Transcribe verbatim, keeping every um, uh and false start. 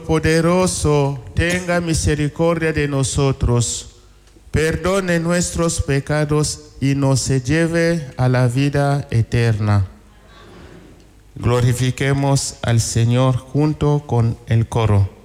Poderoso, tenga misericordia de nosotros, perdone nuestros pecados y nos lleve a la vida eterna. Glorifiquemos al Señor junto con el coro.